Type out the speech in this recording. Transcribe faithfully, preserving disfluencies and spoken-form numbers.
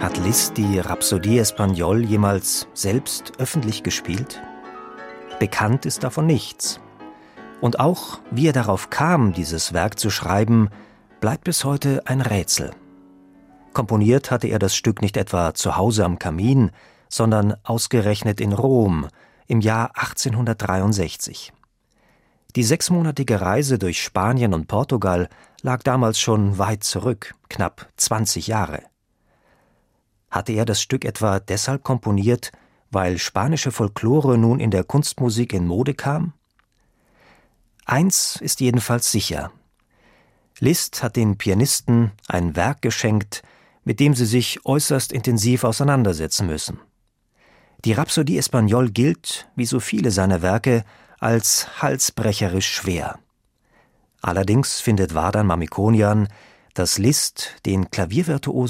Hat Liszt die Rhapsodie Espagnole jemals selbst öffentlich gespielt? Bekannt ist davon nichts. Und auch, wie er darauf kam, dieses Werk zu schreiben, bleibt bis heute ein Rätsel. Komponiert hatte er das Stück nicht etwa zu Hause am Kamin, sondern ausgerechnet in Rom im Jahr achtzehnhundertdreiundsechzig. Die sechsmonatige Reise durch Spanien und Portugal lag damals schon weit zurück, knapp zwanzig Jahre. Hatte er das Stück etwa deshalb komponiert, weil spanische Folklore nun in der Kunstmusik in Mode kam? Eins ist jedenfalls sicher: Liszt hat den Pianisten ein Werk geschenkt, mit dem sie sich äußerst intensiv auseinandersetzen müssen. Die Rhapsodie Espagnole gilt, wie so viele seiner Werke, als halsbrecherisch schwer. Allerdings findet Vardan Mamikonian, dass Liszt den Klaviervirtuosen